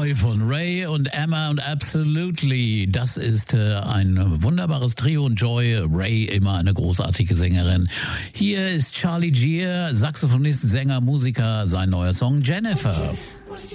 Neu von Ray und Emma und Absolutely. Das ist ein wunderbares Trio und Joy. Ray, immer eine großartige Sängerin. Hier ist Charlie Gier, Saxophonist, Sänger, Musiker, sein neuer Song Jennifer.